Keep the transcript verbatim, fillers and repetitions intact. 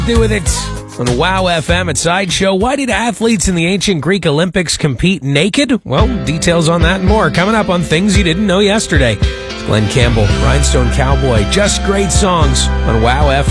Do with it on Wow F M at Sideshow. Why did athletes in the ancient Greek Olympics compete naked? Well, details on that and more coming up on Things You Didn't Know Yesterday. It's Glenn Campbell, Rhinestone Cowboy, just great songs on Wow F M.